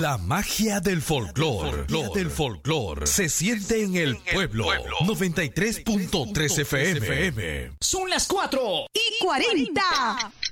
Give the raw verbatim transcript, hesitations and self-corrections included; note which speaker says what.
Speaker 1: La magia del folclor, del folclor, se siente en el pueblo. noventa y tres punto tres F M.
Speaker 2: Son las cuatro y cuarenta.